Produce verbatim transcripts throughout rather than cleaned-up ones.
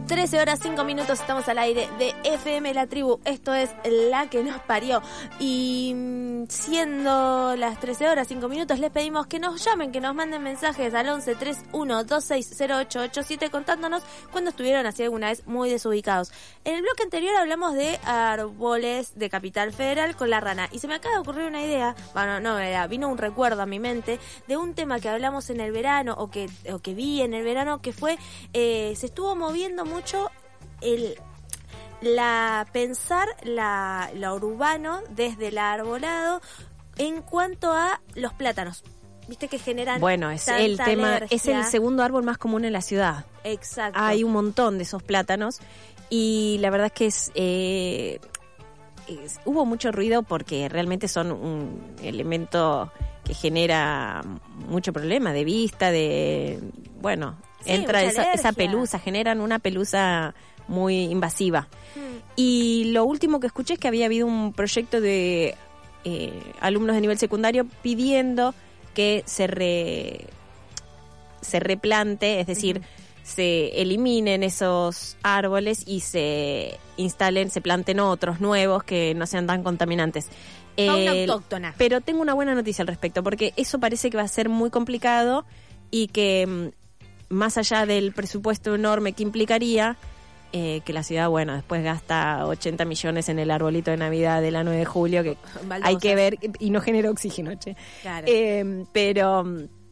trece horas cinco minutos, estamos al aire de F M La Tribu. Esto es La que nos parió. Y siendo las trece horas cinco minutos, les pedimos que nos llamen, que nos manden mensajes al once treinta y uno veintiséis cero ocho ochenta y siete contándonos cuando estuvieron así alguna vez muy desubicados. En el bloque anterior hablamos de árboles de Capital Federal con la rana. Y se me acaba de ocurrir una idea, bueno, no, idea, vino un recuerdo a mi mente de un tema que hablamos en el verano o que, o que vi en el verano, que fue, eh, se estuvo moviendo mucho mucho el la pensar la lo urbano desde el arbolado en cuanto a los plátanos. Viste que generan bueno, es el tema alergia. Es el segundo árbol más común en la ciudad. Exacto. Hay un montón de esos plátanos y la verdad es que es, eh, es hubo mucho ruido porque realmente son un elemento que genera mucho problema de vista, de bueno, sí, entra esa, esa pelusa, generan una pelusa muy invasiva. Hmm. Y lo último que escuché es que había habido un proyecto de eh, alumnos de nivel secundario pidiendo que se re, se replante, es decir, uh-huh. se eliminen esos árboles y se instalen, se planten otros nuevos que no sean tan contaminantes. Fauna eh, autóctona. Pero tengo una buena noticia al respecto, porque eso parece que va a ser muy complicado y que más allá del presupuesto enorme que implicaría, eh, que la ciudad, bueno, después gasta ochenta millones en el arbolito de Navidad de la nueve de julio, que Baldosas. Hay que ver, y no genera oxígeno, che. Claro. Eh, pero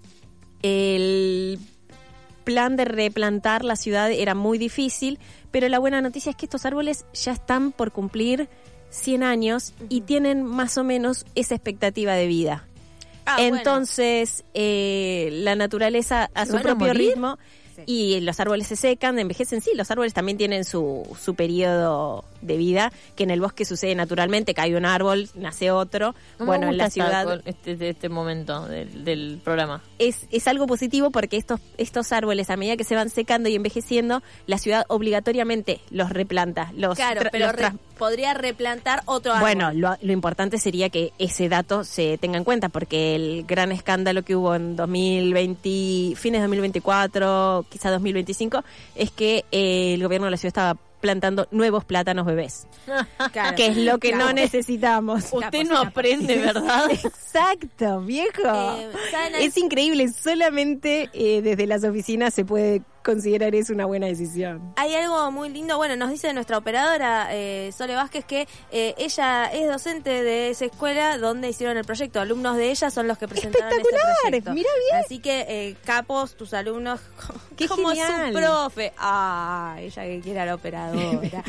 el plan de replantar la ciudad era muy difícil, pero la buena noticia es que estos árboles ya están por cumplir cien años uh-huh. y tienen más o menos esa expectativa de vida. Ah, Entonces, bueno. eh, la naturaleza a su propio ritmo sí. y los árboles se secan, envejecen. Sí, los árboles también tienen su, su periodo de vida, que en el bosque sucede naturalmente, cae un árbol, nace otro. No bueno, en la ciudad este, este momento del, del programa es es algo positivo porque estos estos árboles, a medida que se van secando y envejeciendo, la ciudad obligatoriamente los replanta. Los claro, tra- pero los tra- re- podría replantar otro árbol. Bueno, lo, lo importante sería que ese dato se tenga en cuenta, porque el gran escándalo que hubo en dos mil veinte, fines de dos mil veinticuatro, quizá dos mil veinticinco, es que eh, el gobierno de la ciudad estaba plantando nuevos plátanos bebés, claro. que es lo que claro. no necesitamos. Usted no aprende, ¿verdad? Exacto, viejo. Eh, es increíble, solamente eh, desde las oficinas se puede considerar eso una buena decisión. Hay algo muy lindo, bueno, nos dice nuestra operadora eh, Sole Vázquez que eh, ella es docente de esa escuela donde hicieron el proyecto. Alumnos de ella son los que presentaron ese proyecto. Mira bien. Así que eh, capos, tus alumnos, Qué como genial. Su profe. Ah, ella que quiera la operadora.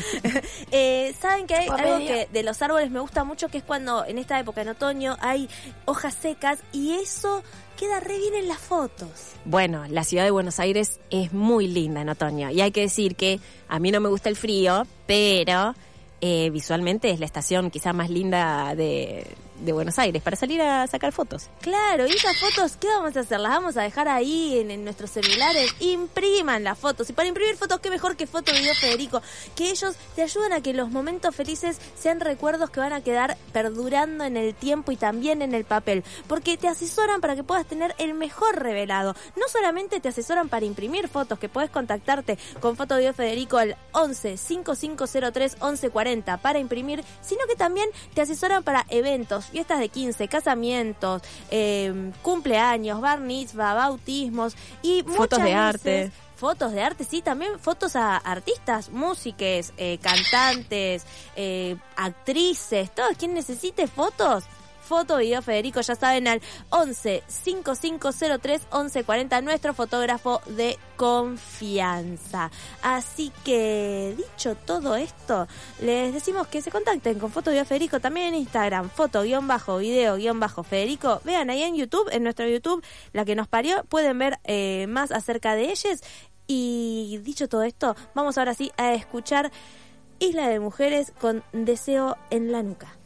eh, Saben que hay algo que de los árboles me gusta mucho, que es cuando en esta época, en otoño, hay hojas secas y eso queda re bien en las fotos. Bueno, la ciudad de Buenos Aires es muy linda en otoño y hay que decir que a mí no me gusta el frío, pero eh, visualmente es la estación quizá más linda de, de Buenos Aires para salir a sacar fotos. Claro, y esas fotos, ¿qué vamos a hacer? Las vamos a dejar ahí en, en nuestros celulares. Impriman las fotos. Y para imprimir fotos, qué mejor que Foto Video Federico, que ellos te ayudan a que los momentos felices sean recuerdos que van a quedar perdurando en el tiempo y también en el papel, porque te asesoran para que puedas tener el mejor revelado. No solamente te asesoran para imprimir fotos, que puedes contactarte con Foto Video Federico al once cinco cinco cero tres once cuarenta para imprimir, sino que también te asesoran para eventos, fiestas de quince, casamientos, eh, cumpleaños, bar mitzvah, bautismos y fotos muchas de veces, arte. Fotos de arte, sí, también fotos a artistas, músiques, eh, cantantes, eh, actrices, todos quien necesite fotos. Foto Video Federico, ya saben, al once cinco cinco cero tres once cuarenta, nuestro fotógrafo de confianza. Así que, dicho todo esto, les decimos que se contacten con Foto Video Federico también en Instagram, foto-video-federico. Vean ahí en YouTube, en nuestro YouTube, La que nos parió, pueden ver eh, más acerca de ellos. Y dicho todo esto, vamos ahora sí a escuchar Isla de Mujeres con Deseo en la nuca.